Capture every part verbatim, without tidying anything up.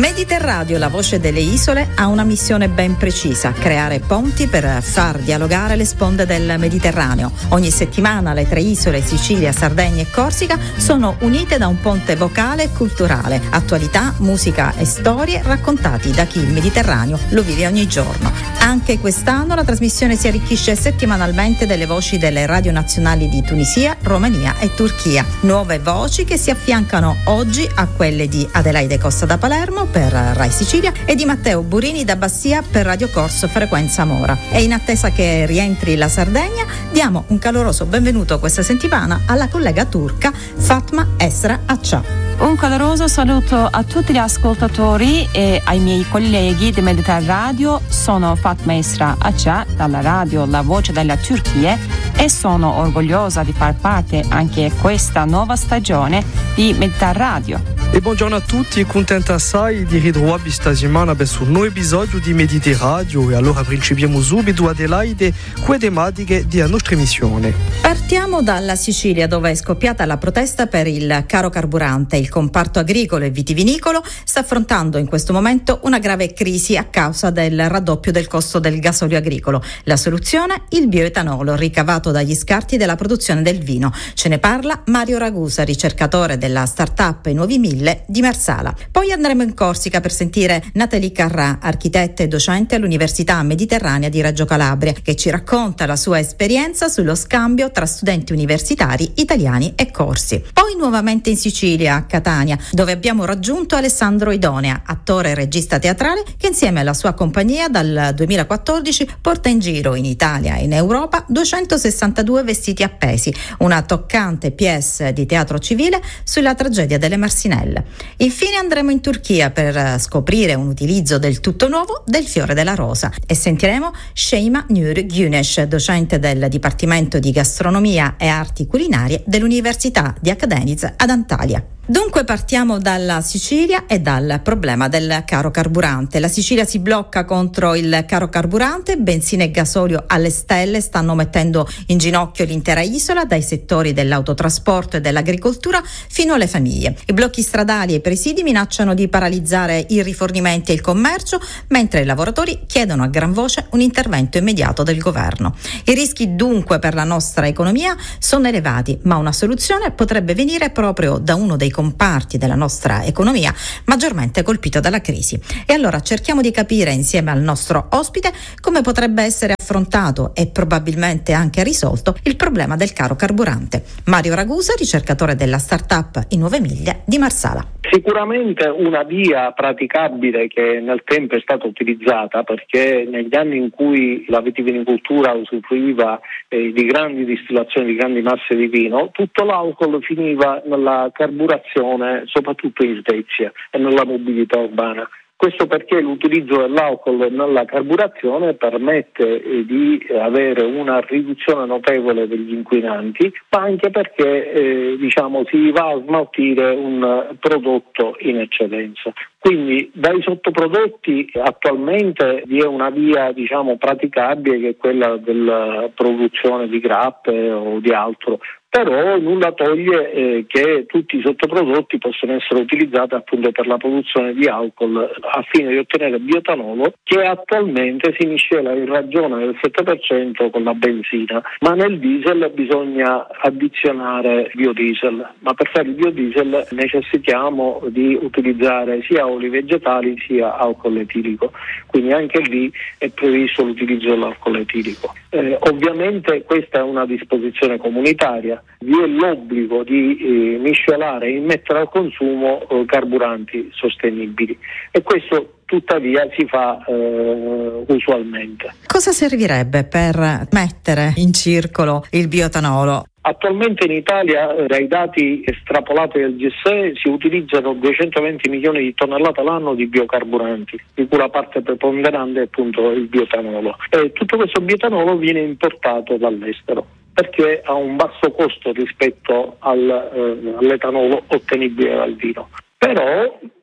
Mediterraneo, la voce delle isole, ha una missione ben precisa: creare ponti per far dialogare le sponde del Mediterraneo. Ogni settimana le tre isole, Sicilia, Sardegna e Corsica, sono unite da un ponte vocale e culturale. Attualità, musica e storie raccontati da chi il Mediterraneo lo vive ogni giorno. Anche quest'anno la trasmissione si arricchisce settimanalmente delle voci delle radio nazionali di Tunisia, Romania e Turchia. Nuove voci che si affiancano oggi a quelle di Adelaide Costa da Palermo per Rai Sicilia e di Matteo Burini da Bassia per Radio Corso Frequenza Mora. E in attesa che rientri la Sardegna, diamo un caloroso benvenuto questa settimana alla collega turca Fatma Esra Accia. Un caloroso saluto a tutti gli ascoltatori e ai miei colleghi di Mediterraneo. Sono Fatma Esra Accia dalla radio La Voce della Turchia e sono orgogliosa di far parte anche questa nuova stagione di Mediterraneo. E buongiorno a tutti e contenta assai di ritrovarvi stasera per un nuovo episodio di Mediterraneo. E allora principiamo subito, Adelaide, con le tematiche della nostra emissione. Partiamo dalla Sicilia, dove è scoppiata la protesta per il caro carburante. Il comparto agricolo e vitivinicolo sta affrontando in questo momento una grave crisi a causa del raddoppio del costo del gasolio agricolo. La soluzione? Il bioetanolo ricavato dagli scarti della produzione del vino. Ce ne parla Mario Ragusa, ricercatore della start-up I Nuovi Mille di Marsala. Poi andremo in Corsica per sentire Nathalie Carrà, architetta e docente all'Università Mediterranea di Reggio Calabria, che ci racconta la sua esperienza sullo scambio tra studenti universitari italiani e corsi. Poi nuovamente in Sicilia, a Catania, dove abbiamo raggiunto Alessandro Idonea, attore e regista teatrale che insieme alla sua compagnia dal duemilaquattordici porta in giro in Italia e in Europa duecentosessantadue vestiti appesi, una toccante pièce di teatro civile sulla tragedia delle Marsinelle. Infine andremo in Turchia per scoprire un utilizzo del tutto nuovo del fiore della rosa e sentiremo Şeyma Nur Güneş, docente del Dipartimento di Gastronomia e Arti Culinarie dell'Università di Akdeniz ad Antalya. Dunque partiamo dalla Sicilia e dal problema del caro carburante. La Sicilia si blocca contro il caro carburante, benzina e gasolio alle stelle stanno mettendo in ginocchio l'intera isola, dai settori dell'autotrasporto e dell'agricoltura fino alle famiglie. I blocchi stradali e i presidi minacciano di paralizzare i rifornimenti e il commercio, mentre i lavoratori chiedono a gran voce un intervento immediato del governo. I rischi dunque per la nostra economia sono elevati, ma una soluzione potrebbe venire proprio da uno dei comparti della nostra economia maggiormente colpito dalla crisi. E allora cerchiamo di capire insieme al nostro ospite come potrebbe essere affrontato e probabilmente anche risolto il problema del caro carburante. Mario Ragusa, ricercatore della startup I Nuove Mille di Marsala. Sicuramente una via praticabile che nel tempo è stata utilizzata, perché negli anni in cui la vitivinicoltura usufruiva eh, di grandi distillazioni, di grandi masse di vino, tutto l'alcol finiva nella carburazione, soprattutto in Svezia e nella mobilità urbana. Questo perché l'utilizzo dell'alcol nella carburazione permette eh, di avere una riduzione notevole degli inquinanti, ma anche perché eh, diciamo si va a smaltire un prodotto in eccedenza. Quindi dai sottoprodotti attualmente vi è una via diciamo praticabile, che è quella della produzione di grappe o di altro. Però nulla toglie eh, che tutti i sottoprodotti possono essere utilizzati appunto per la produzione di alcol a fine di ottenere bioetanolo, che attualmente si miscela in ragione del sette per cento con la benzina, ma nel diesel bisogna addizionare biodiesel, ma per fare il biodiesel necessitiamo di utilizzare sia oli vegetali sia alcol etilico, quindi anche lì è previsto l'utilizzo dell'alcol etilico. Eh, ovviamente questa è una disposizione comunitaria, vi è l'obbligo di eh, miscelare e immettere al consumo eh, carburanti sostenibili e questo tuttavia si fa eh, usualmente. Cosa servirebbe per mettere in circolo il bioetanolo? Attualmente in Italia, eh, dai dati estrapolati del G S E, si utilizzano duecentoventi milioni di tonnellate l'anno di biocarburanti, di cui la parte preponderante è appunto il bioetanolo. E tutto questo bioetanolo viene importato dall'estero, perché ha un basso costo rispetto al, eh, all'etanolo ottenibile dal vino. Però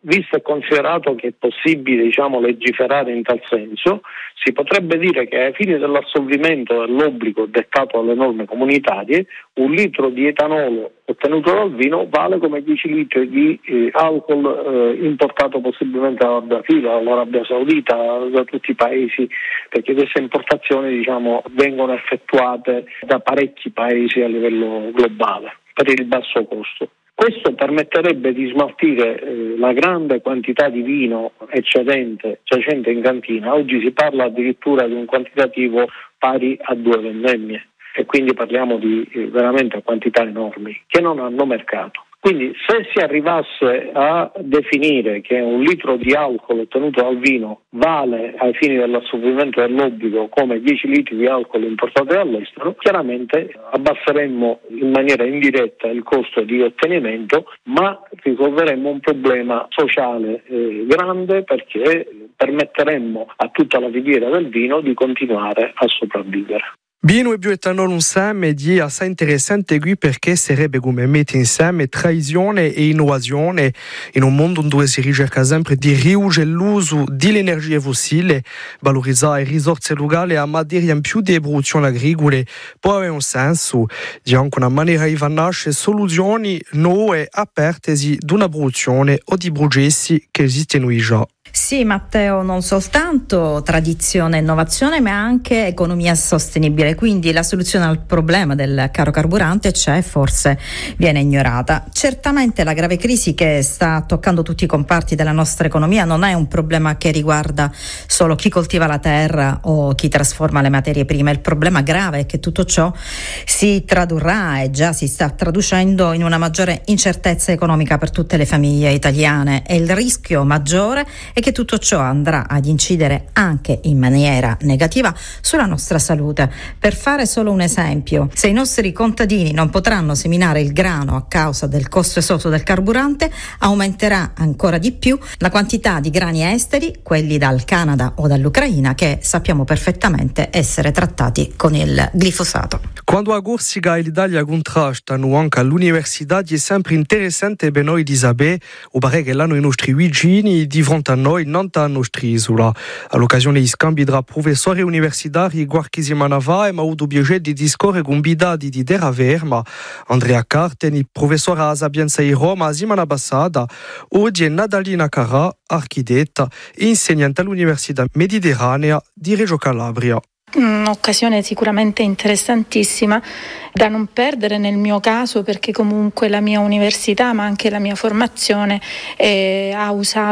visto e considerato che è possibile, diciamo, legiferare in tal senso, si potrebbe dire che ai fini dell'assolvimento dell'obbligo dettato dalle norme comunitarie, un litro di etanolo ottenuto dal vino vale come dieci litri di eh, alcol eh, importato possibilmente dall'Arabia Saudita, dall'Arabia Saudita, da tutti i paesi, perché queste importazioni, diciamo, vengono effettuate da parecchi paesi a livello globale per il basso costo. Questo permetterebbe di smaltire eh, la grande quantità di vino eccedente giacente in cantina. Oggi si parla addirittura di un quantitativo pari a due vendemmie e quindi parliamo di eh, veramente quantità enormi che non hanno mercato. Quindi se si arrivasse a definire che un litro di alcol ottenuto dal vino vale ai fini dell'assolvimento dell'obbligo come dieci litri di alcol importati dall'estero, chiaramente abbasseremmo in maniera indiretta il costo di ottenimento, ma risolveremmo un problema sociale eh, grande, perché permetteremmo a tutta la filiera del vino di continuare a sopravvivere. Vino e bioetanolo insieme è assai interessante qui perché sarebbe come mettere insieme tradizione e innovazione in un mondo dove si ricerca sempre di ridurre l'uso delle energie fossili, valorizzare le risorse locali e materia in più di produzioni agricole può avere un senso, di anche una maniera di nascere soluzioni nuove aperte di una produzione o di processi che esistono già. Sì, Matteo, non soltanto tradizione e innovazione, ma anche economia sostenibile. Quindi la soluzione al problema del caro carburante c'è, forse viene ignorata. Certamente la grave crisi che sta toccando tutti i comparti della nostra economia non è un problema che riguarda solo chi coltiva la terra o chi trasforma le materie prime. Il problema grave è che tutto ciò si tradurrà e già si sta traducendo in una maggiore incertezza economica per tutte le famiglie italiane, e il rischio maggiore è che tutto ciò andrà ad incidere anche in maniera negativa sulla nostra salute. Per fare solo un esempio, se i nostri contadini non potranno seminare il grano a causa del costo esoso del carburante, aumenterà ancora di più la quantità di grani esteri, quelli dal Canada o dall'Ucraina, che sappiamo perfettamente essere trattati con il glifosato. Quando a Corsica e l'Italia contrastano anche all'università, è sempre interessante per noi di sapere, o pare che l'hanno i nostri vicini di fronte a noi, non a nostra isola. All'occasione di scambi tra professori universitari qualche settimana fa abbiamo avuto il piacere di discorrere con invitati di Terra Ferma, Andrea Carteni, professore alla Sapienza di Roma la settimana passata, oggi è Nadalina Carrà, architetta e insegnante all'Università Mediterranea di Reggio Calabria. Un'occasione sicuramente interessantissima da non perdere nel mio caso, perché comunque la mia università ma anche la mia formazione eh, ha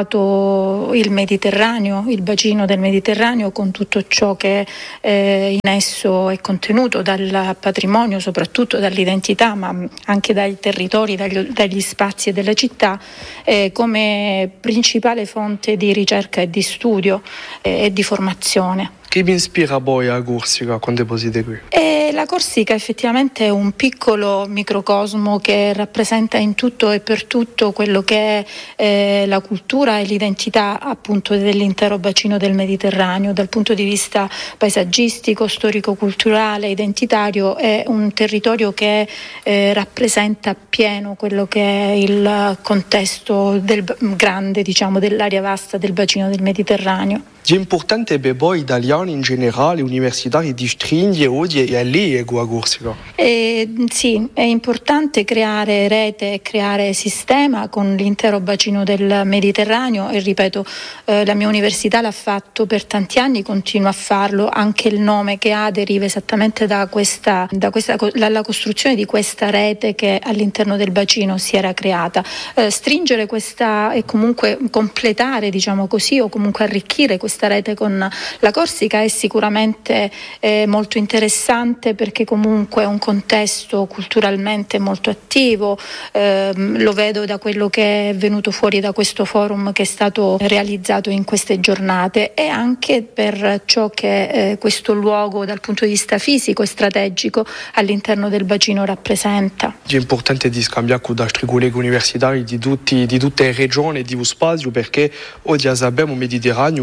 usato il Mediterraneo, il bacino del Mediterraneo, con tutto ciò che eh, in esso è contenuto, dal patrimonio, soprattutto dall'identità, ma anche dai territori, dagli, dagli spazi e delle città, eh, come principale fonte di ricerca e di studio eh, e di formazione. Che vi ispira poi a Corsica quando siete qui? E la Corsica effettivamente è un piccolo microcosmo che rappresenta in tutto e per tutto quello che è eh, la cultura e l'identità appunto dell'intero bacino del Mediterraneo. Dal punto di vista paesaggistico, storico-culturale, identitario, è un territorio che eh, rappresenta appieno quello che è il contesto del grande, diciamo, dell'area vasta del bacino del Mediterraneo. È importante per voi italiani in generale, universitari, di stringere oggi e all'ego a Corsica? Eh, sì, è importante creare rete e creare sistema con l'intero bacino del Mediterraneo, e ripeto, eh, la mia università l'ha fatto per tanti anni, continua a farlo. Anche il nome che ha deriva esattamente da questa, da questa dalla costruzione di questa rete che all'interno del bacino si era creata. Eh, stringere questa e comunque completare, diciamo così, o comunque arricchire questa rete con la Corsica è sicuramente eh, molto interessante, perché comunque è un contesto culturalmente molto attivo. Eh, lo vedo da quello che è venuto fuori da questo forum che è stato realizzato in queste giornate, e anche per ciò che eh, questo luogo dal punto di vista fisico e strategico all'interno del bacino rappresenta. È importante di scambiare con altri colleghi universitari di, tutti, di tutte le regioni e di spazio, perché oggi sappiamo il Mediterraneo è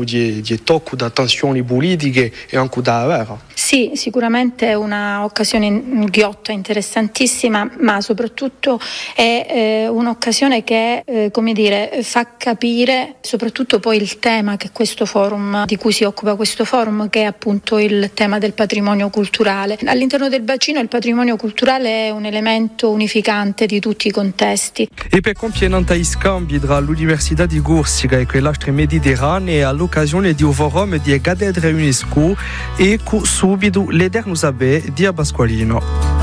di tocco da tensioni politiche e anche da guerra. Sì, sicuramente è un'occasione ghiotta, interessantissima, ma soprattutto è eh, un'occasione che eh, come dire, fa capire soprattutto poi il tema che questo forum, di cui si occupa questo forum, che è appunto il tema del patrimonio culturale. All'interno del bacino il patrimonio culturale è un elemento unificante di tutti i contesti. E per compiere i scambi tra l'Università di Corsica e quell'altra mediterranea all'occasione di un forum di cattedre UNESCO e subito l'Eder Nusabè di Abasqualino.